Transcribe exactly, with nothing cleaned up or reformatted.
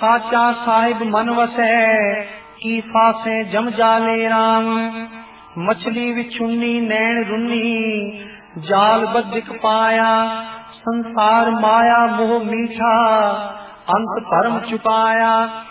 साचा साहिब मन वसै की फासे जम जाले राम। मछली विछुन्नी नैन रुन्नी जाल बद्दिक पाया। संसार माया मोह मीठा अंत परम चुकाया।